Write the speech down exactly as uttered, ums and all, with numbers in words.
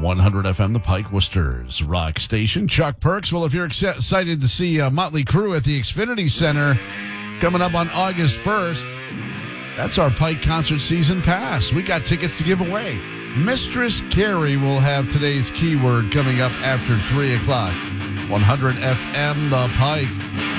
one hundred F M, the Pike, Worcester's rock station. Chuck Perks. Well, if you're ex- excited to see uh, Motley Crue at the Xfinity Center coming up on August first, that's our Pike concert season pass. We got tickets to give away. Mistress Carrie will have today's keyword coming up after three o'clock. one hundred F M, the Pike.